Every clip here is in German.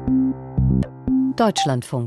Deutschlandfunk.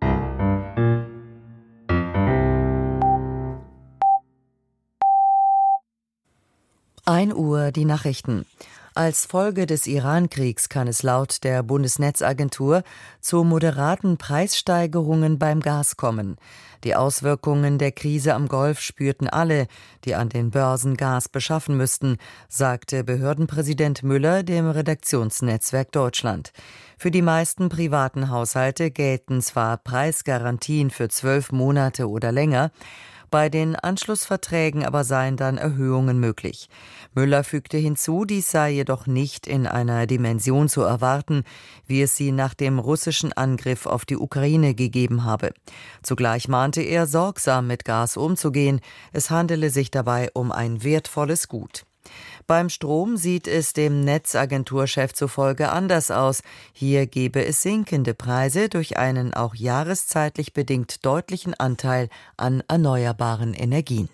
Uhr die Nachrichten. Als Folge des Iran-Kriegs kann es laut der Bundesnetzagentur zu moderaten Preissteigerungen beim Gas kommen. Die Auswirkungen der Krise am Golf spürten alle, die an den Börsen Gas beschaffen müssten, sagte Behördenpräsident Müller dem Redaktionsnetzwerk Deutschland. Für die meisten privaten Haushalte gelten zwar Preisgarantien für 12 Monate oder länger, bei den Anschlussverträgen aber seien dann Erhöhungen möglich. Müller fügte hinzu, dies sei jedoch nicht in einer Dimension zu erwarten, wie es sie nach dem russischen Angriff auf die Ukraine gegeben habe. Zugleich mahnte er, sorgsam mit Gas umzugehen. Es handele sich dabei um ein wertvolles Gut. Beim Strom sieht es dem Netzagenturchef zufolge anders aus. Hier gebe es sinkende Preise durch einen auch jahreszeitlich bedingt deutlichen Anteil an erneuerbaren Energien.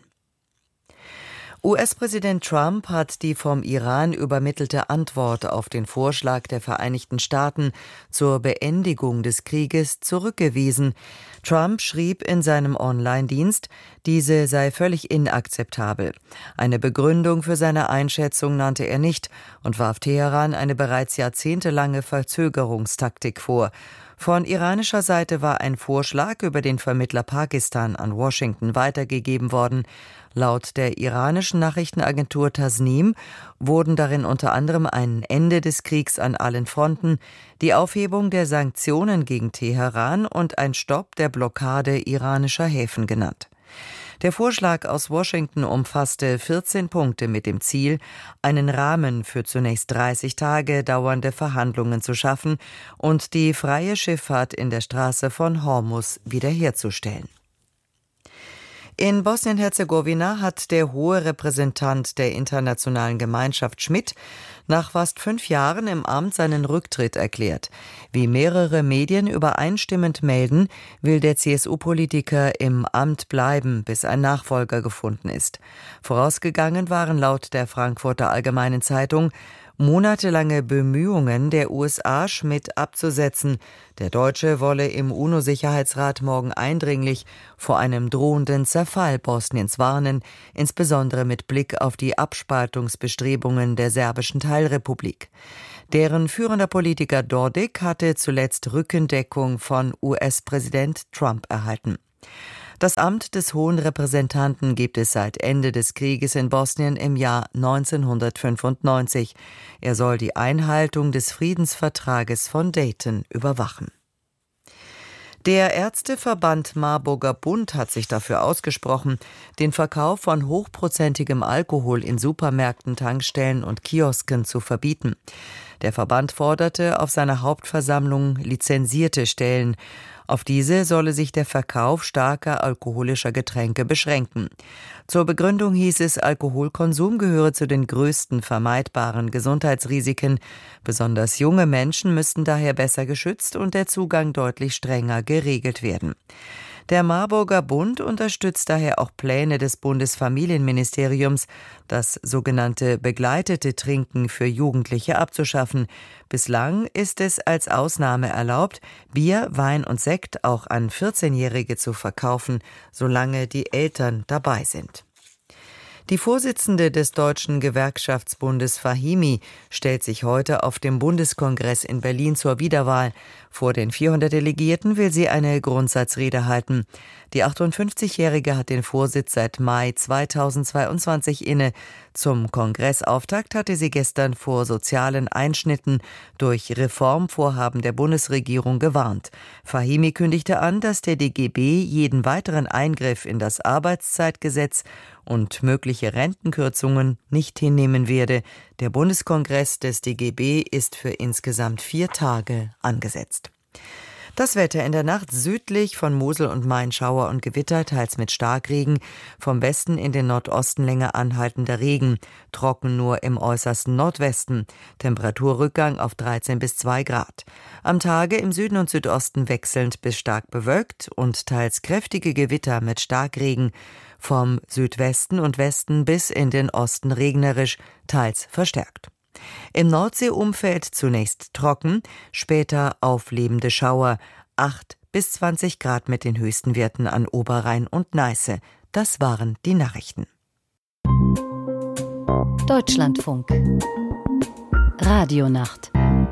US-Präsident Trump hat die vom Iran übermittelte Antwort auf den Vorschlag der Vereinigten Staaten zur Beendigung des Krieges zurückgewiesen. Trump schrieb in seinem Online-Dienst, diese sei völlig inakzeptabel. Eine Begründung für seine Einschätzung nannte er nicht und warf Teheran eine bereits jahrzehntelange Verzögerungstaktik vor. Von iranischer Seite war ein Vorschlag über den Vermittler Pakistan an Washington weitergegeben worden. Laut der iranischen Nachrichtenagentur Tasnim wurden darin unter anderem ein Ende des Kriegs an allen Fronten, die Aufhebung der Sanktionen gegen Teheran und ein Stopp der Blockade iranischer Häfen genannt. Der Vorschlag aus Washington umfasste 14 Punkte mit dem Ziel, einen Rahmen für zunächst 30 Tage dauernde Verhandlungen zu schaffen und die freie Schifffahrt in der Straße von Hormuz wiederherzustellen. In Bosnien-Herzegowina hat der hohe Repräsentant der internationalen Gemeinschaft Schmidt nach fast 5 Jahren im Amt seinen Rücktritt erklärt. Wie mehrere Medien übereinstimmend melden, will der CSU-Politiker im Amt bleiben, bis ein Nachfolger gefunden ist. Vorausgegangen waren laut der Frankfurter Allgemeinen Zeitung monatelange Bemühungen der USA, Schmidt abzusetzen. Der Deutsche wolle im UNO-Sicherheitsrat morgen eindringlich vor einem drohenden Zerfall Bosniens warnen, insbesondere mit Blick auf die Abspaltungsbestrebungen der serbischen Teilrepublik. Deren führender Politiker Dodik hatte zuletzt Rückendeckung von US-Präsident Trump erhalten. Das Amt des Hohen Repräsentanten gibt es seit Ende des Krieges in Bosnien im Jahr 1995. Er soll die Einhaltung des Friedensvertrages von Dayton überwachen. Der Ärzteverband Marburger Bund hat sich dafür ausgesprochen, den Verkauf von hochprozentigem Alkohol in Supermärkten, Tankstellen und Kiosken zu verbieten. Der Verband forderte auf seiner Hauptversammlung lizenzierte Stellen. Auf diese solle sich der Verkauf starker alkoholischer Getränke beschränken. Zur Begründung hieß es, Alkoholkonsum gehöre zu den größten vermeidbaren Gesundheitsrisiken. Besonders junge Menschen müssten daher besser geschützt und der Zugang deutlich strenger geregelt werden. Der Marburger Bund unterstützt daher auch Pläne des Bundesfamilienministeriums, das sogenannte begleitete Trinken für Jugendliche abzuschaffen. Bislang ist es als Ausnahme erlaubt, Bier, Wein und Sekt auch an 14-Jährige zu verkaufen, solange die Eltern dabei sind. Die Vorsitzende des Deutschen Gewerkschaftsbundes Fahimi stellt sich heute auf dem Bundeskongress in Berlin zur Wiederwahl. Vor den 400 Delegierten will sie eine Grundsatzrede halten. Die 58-Jährige hat den Vorsitz seit Mai 2022 inne. Zum Kongressauftakt hatte sie gestern vor sozialen Einschnitten durch Reformvorhaben der Bundesregierung gewarnt. Fahimi kündigte an, dass der DGB jeden weiteren Eingriff in das Arbeitszeitgesetz und mögliche Rentenkürzungen nicht hinnehmen werde. Der Bundeskongress des DGB ist für insgesamt 4 Tage angesetzt. Das Wetter in der Nacht südlich von Mosel und Main Schauer und Gewitter, teils mit Starkregen, vom Westen in den Nordosten länger anhaltender Regen, trocken nur im äußersten Nordwesten, Temperaturrückgang auf 13 bis 2 Grad. Am Tage im Süden und Südosten wechselnd bis stark bewölkt und teils kräftige Gewitter mit Starkregen, vom Südwesten und Westen bis in den Osten regnerisch, teils verstärkt. Im Nordseeumfeld zunächst trocken, später auflebende Schauer, 8 bis 20 Grad mit den höchsten Werten an Oberrhein und Neiße. Das waren die Nachrichten. Deutschlandfunk Radionacht.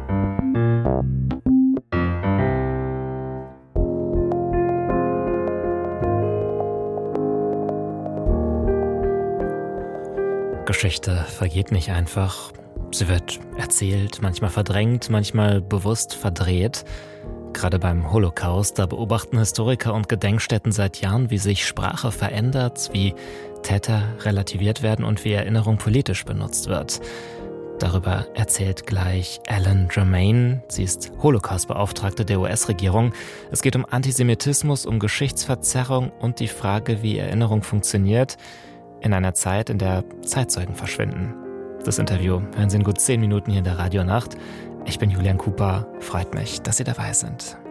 Geschichte vergeht nicht einfach. Sie wird erzählt, manchmal verdrängt, manchmal bewusst verdreht. Gerade beim Holocaust, da beobachten Historiker und Gedenkstätten seit Jahren, wie sich Sprache verändert, wie Täter relativiert werden und wie Erinnerung politisch benutzt wird. Darüber erzählt gleich Ellen Germain. Sie ist Holocaust-Beauftragte der US-Regierung. Es geht um Antisemitismus, um Geschichtsverzerrung und die Frage, wie Erinnerung funktioniert in einer Zeit, in der Zeitzeugen verschwinden. Das Interview hören Sie in gut 10 Minuten hier in der Radionacht. Ich bin Julian Cooper. Freut mich, dass Sie dabei sind.